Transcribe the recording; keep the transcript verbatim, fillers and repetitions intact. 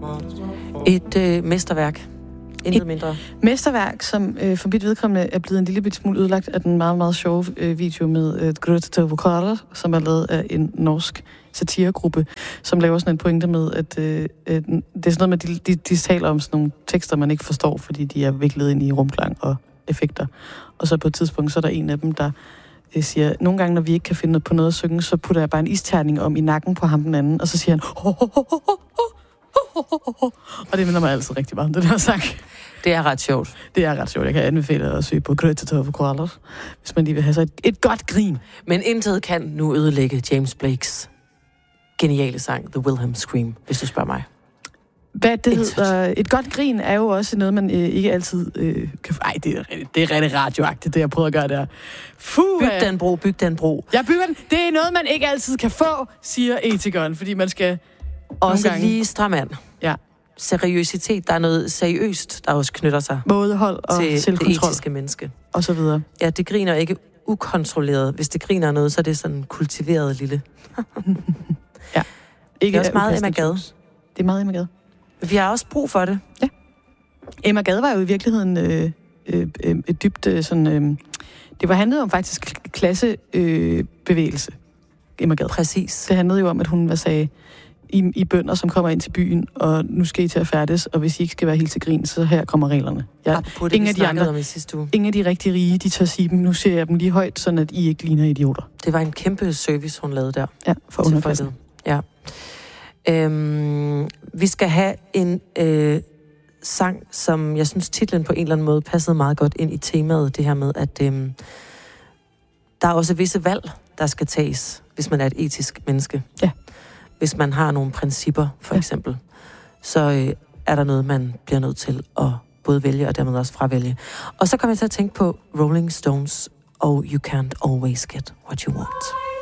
Et øh, mesterværk. Intet mindre. Mesterværk, som øh, for mit vedkommende er blevet en lille bit smule ødelagt af den meget, meget sjove øh, video med øh, Grøtte Tøvokara, som er lavet af en norsk satiregruppe, som laver sådan en pointe med, at øh, øh, det er sådan noget med, de, de, de taler om sådan nogle tekster, man ikke forstår, fordi de er viklet ind i rumklang og effekter. Og så på et tidspunkt, så er der en af dem, der øh, siger, nogle gange, når vi ikke kan finde på noget at synge, så putter jeg bare en isterning om i nakken på ham den anden, og så siger han, ho, ho, ho, ho, ho. Og det minder mig altid rigtig meget om det der sang. Det er ret sjovt. Det er ret sjovt. Jeg kan anbefale at søge på Grøtte Tøvokara, hvis man lige vil have så et, et godt grin. Men intet kan nu ødelægge James Blakes geniale sang, The Wilhelm Scream, hvis du spørger mig. Hvad det hedder, et godt grin er jo også noget, man øh, ikke altid øh, kan... Ej, det er, det er rigtig radioagtigt, det jeg prøver at gøre der. Fuh, byg den bro, byg den bro. Jeg bygger den. Det er noget, man ikke altid kan få, siger etikeren, fordi man skal... Også gange... lige stram an. Ja. Seriøsitet, der er noget seriøst, der også knytter sig mådehold og til selvkontrol. det etiske menneske. Og så videre. Ja, det griner ikke ukontrolleret. Hvis det griner noget, så er det sådan kultiveret lille. Ja. Ikke det er også meget Emma Gad. Det er meget Emma Gad. Vi har også brug for det. Ja. Emma Gad var jo i virkeligheden øh, øh, øh, et dybt øh, sådan... Øh, det var handlet om faktisk klassebevægelse. Øh, Emma Gad. Præcis. Det handlede jo om, at hun var sagde i, i bønder, som kommer ind til byen, og nu skal I til at færdes, og hvis I ikke skal være helt til grin, så her kommer reglerne. Ja, det, ingen af de andre, om i sidste uge. Ingen af de rigtig rige, de tør sige dem. Nu ser jeg dem lige højt, sådan at I ikke ligner idioter. Det var en kæmpe service, hun lavede der. Ja, for underklassen. Ja. Øhm, vi skal have en øh, sang, som jeg synes titlen på en eller anden måde passede meget godt ind i temaet, det her med, at øh, der er også visse valg, der skal tages, hvis man er et etisk menneske. Ja. Hvis man har nogle principper, for ja. eksempel, så øh, er der noget, man bliver nødt til at både vælge og dermed også fravælge. Og så kommer jeg til at tænke på Rolling Stones og You Can't Always Get What You Want.